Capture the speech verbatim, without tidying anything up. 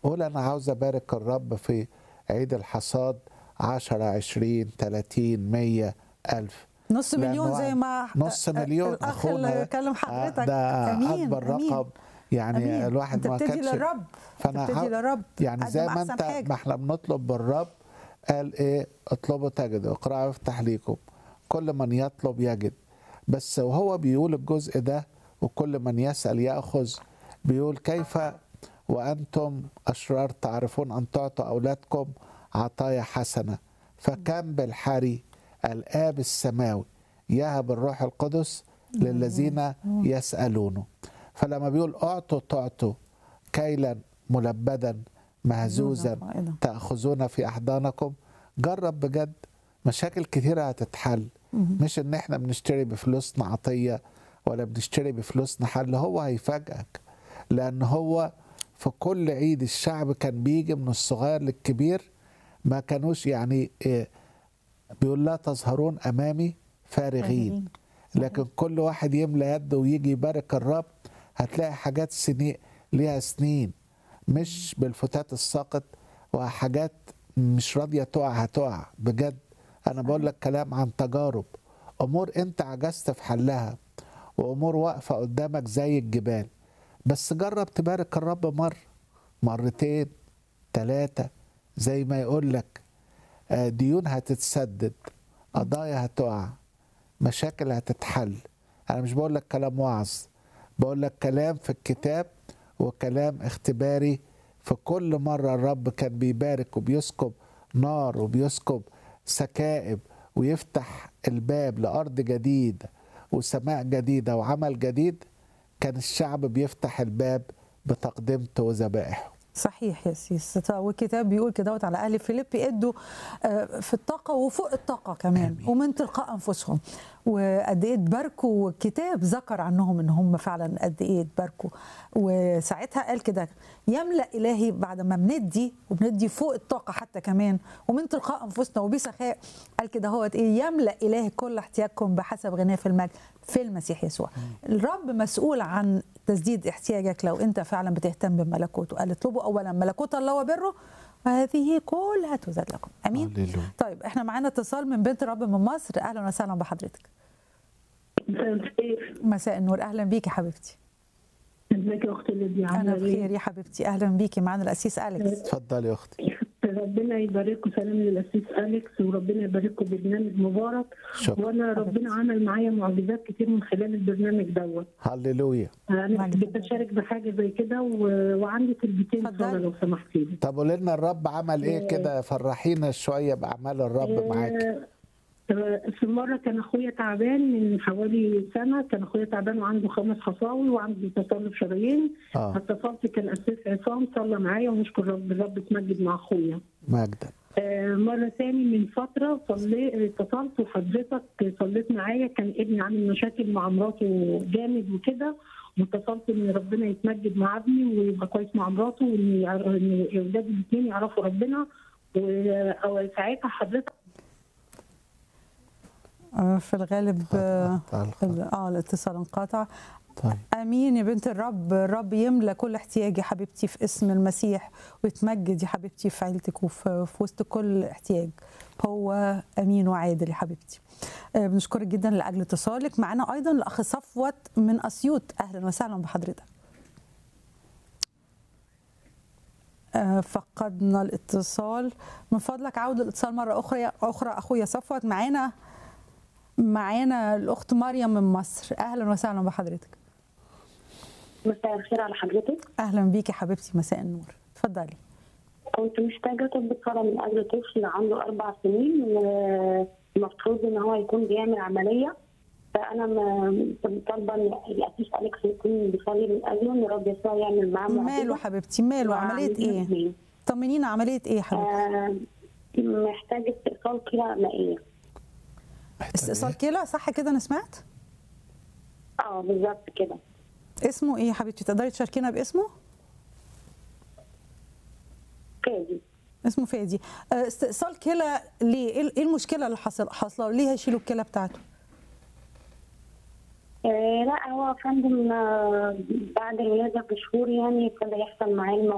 قول أنا عاوز أبارك الرب في عيد الحصاد عشرة عشرين تلاتين مية ألف. نص مليون زي ما نص مليون الأخ اللي أخونا كلم حضرتك. ده أمين أكبر أمين رقم. يعني أمين. الواحد أنت ما بتدي كانش للرب، فأنا بتدي حاول للرب يعني زي قدم ما أحسن أنت حاجة. ما احنا بنطلب بالرب قال إيه؟ اطلبوا تجدوا، اقرأوا يفتح ليكم، كل من يطلب يجد. بس وهو بيقول الجزء ده وكل من يسأل يأخذ، بيقول كيف وأنتم أشرار تعرفون أن تعطوا أولادكم عطايا حسنة، فكم بالحري الآب السماوي يهب الروح القدس للذين يسألونه. فلما بيقول أعطوا تعطوا كيلا ملبدا مهزوزا تأخذون في أحضانكم، جرب بجد مشاكل كتيرة هتتحل. مش ان احنا بنشتري بفلوسنا عطية ولا بنشتري بفلوسنا حل، هو هيفاجئك. لأن هو في كل عيد الشعب كان بيجي من الصغير للكبير، ما كانوش يعني إيه، بيقول لا تظهرون أمامي فارغين، لكن كل واحد يملى يده ويجي يبارك الرب هتلاقي حاجات سنين ليها سنين، مش بالفتات الساقط، وحاجات مش راضية تقع هتقع بجد. أنا بقول لك كلام عن تجارب، أمور أنت عجزت في حلها وأمور واقفة قدامك زي الجبال، بس جرب تبارك الرب مرة مرتين ثلاثة، زي ما يقول لك ديون هتتسدد، قضايا هتقع، مشاكل هتتحل. أنا مش بقول لك كلام وعظ، بقول لك كلام في الكتاب وكلام اختباري. في كل مرة الرب كان بيبارك وبيسكب نار وبيسكب سكائب ويفتح الباب لأرض جديدة وسماء جديدة وعمل جديد، كان الشعب بيفتح الباب بتقدمته وذبائحه. صحيح يا سيس، والكتاب بيقول كده على اهل فيليبي ادوا في الطاقه وفوق الطاقه كمان آمين. ومن تلقاء انفسهم، وقد ايه اتباركوا، والكتاب ذكر عنهم ان هم فعلا قد ايه اتباركوا. وساعتها قال كده يملا الهي بعد ما بندي وبندي فوق الطاقه حتى كمان ومن تلقاء انفسنا وبسخاء، قال كده هو ايه يملا الهي كل احتياجكم بحسب غناه في المجد في المسيح يسوع. الرب مسؤول عن تسديد احتياجك لو انت فعلا بتهتم بملكوته. قال اطلبوا اولا ملكوت الله وبره وهذه كلها تزاد لكم. امين. هللويا. طيب احنا معانا اتصال من بنت الرب من مصر. اهلا وسهلا بحضرتك. مساء الخير. مساء النور، اهلا بيكي حبيبتي. ازيك يا اختي ليديا؟ انا بخير يا حبيبتي، اهلا بيكي. معانا القسيس اليكس. اتفضلي يا اختي. ربنا يبارككم، سلام للقسيس اليكس، وربنا يبارككم برنامج مبارك. شكرا. وانا ربنا عمل معايا معجزات كتير من خلال البرنامج دوت. هللويا. انا بتشارك بحاجه زي كده و... وعندي كلمتين صلاه لو سمحتي لي. طب قولي لنا الرب عمل ايه كده، فرحينا شويه باعمال الرب معاك. في مرة كان أخويا تعبان من حوالي سنة، كان أخويا تعبان وعنده خمس حصاوي وعنده تصلب شرايين. آه. اتصلت كان الأسيس عصام صلى معايا ونشكر رب الرب اتمجد مع أخويا. مجدا. آه مرة ثاني من فترة صلي اتصلت وحضرتك صليت معايا، كان ابني عامل مشاكل مع مراته جامد وكده، واتصلت ان ربنا يتمجد مع ابني ويبقى كويس مع مراته وان اولادي الاثنين يعرفوا ربنا. وساعتها حضرتك في الغالب اه الاتصال انقطع. طيب. امين يا بنت الرب، الرب يملى كل احتياج يا حبيبتي في اسم المسيح، ويتمجد يا حبيبتي في عيلتك وفي وسط كل احتياج. هو امين وعادل يا حبيبتي. آه بنشكرك جدا لاجل اتصالك. معنا ايضا الاخ صفوت من اسيوط. اهلا وسهلا بحضرتك. آه فقدنا الاتصال، من فضلك عود الاتصال مره اخرى اخرى اخويا صفوت. معانا معانا الاخت مريم من مصر. اهلا وسهلا بحضرتك. مساء الخير على حضرتك. اهلا بيكي حبيبتي، مساء النور، اتفضلي. كنت محتاجه طب صلاه من اجل طفل عنده اربع سنين ومفروض ان هو يكون بيعمل عمليه، فانا طالبه ان الاسيس اليكس يكون بيصلي من اجله ان رب يسوع يعمل معاه معجزه. ماله حبيبتي ماله؟ عمليه ايه؟ طمنينا، عمليه ايه حبيبتي؟ آه محتاجه استئصال كلى مائيه. استئصال كلى صح كده انا سمعت؟ اه بالظبط كده. اسمه ايه يا حبيبتي؟ تقدري تشاركينا باسمه؟ فادي. اسمه فادي. استئصال كلى ليه؟ ايه المشكله اللي حصل حاصله؟ ليه هيشيلوا الكلى بتاعته؟ آه لا هو فندم آه بعد الولاده بشهور يعني ابتدى يحصل معاه